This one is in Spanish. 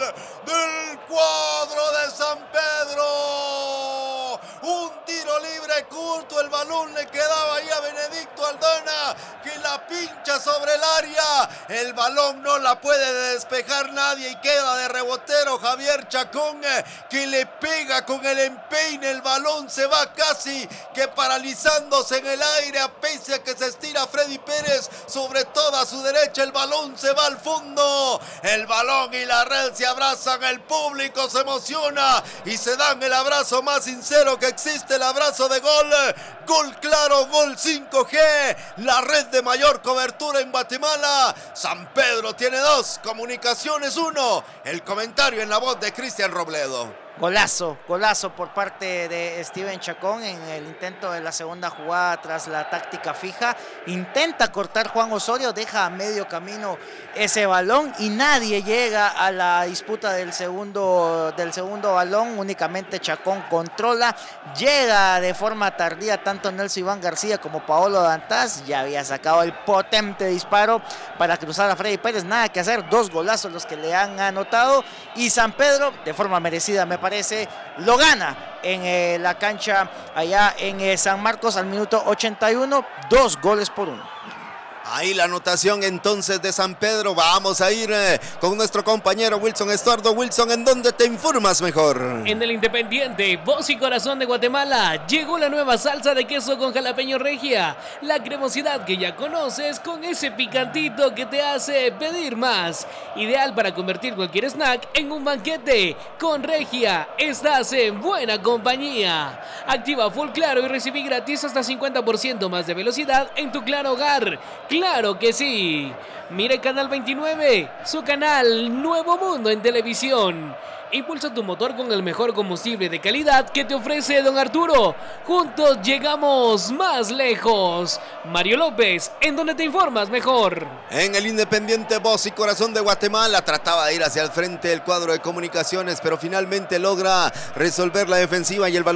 del cuadro de San Pedro. Un tiro libre curto, el balón le quedaba ahí a Benedicto Aldana, que la pincha sobre el área. El balón no la puede despejar nadie y queda de rebotero Javier Chacón, que le pega con el empeine. El balón se va casi que paralizándose en el aire, a pese a que se estira Freddy Pérez sobre toda su derecha. El balón se va al fondo. El balón y la red se abrazan, el público se emociona y se dan el abrazo más sincero que existe, el abrazo de gol. Gol claro, gol 5G, la red de mayor cobertura en Guatemala. San Pedro tiene 2, Comunicaciones 1. El comentario en la voz de Cristian Robledo. Golazo por parte de Steven Chacón en el intento de la segunda jugada tras la táctica fija. Intenta cortar Juan Osorio, deja a medio camino ese balón y nadie llega a la disputa del segundo balón. Únicamente Chacón controla, llega de forma tardía tanto Nelson Iván García como Paolo Dantas. Ya había sacado el potente disparo para cruzar a Freddy Pérez, nada que hacer, 2 golazos los que le han anotado y San Pedro, de forma merecida me parece, lo gana en la cancha allá en San Marcos al minuto 81, 2-1. Ahí la anotación entonces de San Pedro. Vamos a ir con nuestro compañero Wilson Estuardo. Wilson, ¿en dónde te informas mejor? En el Independiente, voz y corazón de Guatemala, llegó la nueva salsa de queso con jalapeño regia. La cremosidad que ya conoces con ese picantito que te hace pedir más. Ideal para convertir cualquier snack en un banquete. Con regia, estás en buena compañía. Activa Full Claro y recibí gratis hasta 50% más de velocidad en tu Claro Hogar. ¡Claro que sí! Mira el Canal 29, su canal Nuevo Mundo en televisión. Impulsa tu motor con el mejor combustible de calidad que te ofrece Don Arturo. Juntos llegamos más lejos. Mario López, ¿en dónde te informas mejor? En el Independiente, voz y corazón de Guatemala. Trataba de ir hacia el frente el cuadro de Comunicaciones, pero finalmente logra resolver la defensiva y el balón